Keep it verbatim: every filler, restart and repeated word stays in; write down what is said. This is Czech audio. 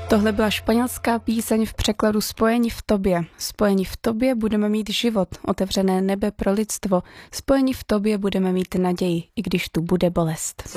Tohle byla španělská píseň v překladu Spojeni v tobě. Spojeni v tobě budeme mít život, otevřené nebe pro lidstvo. Spojeni v tobě budeme mít naději, i když tu bude bolest.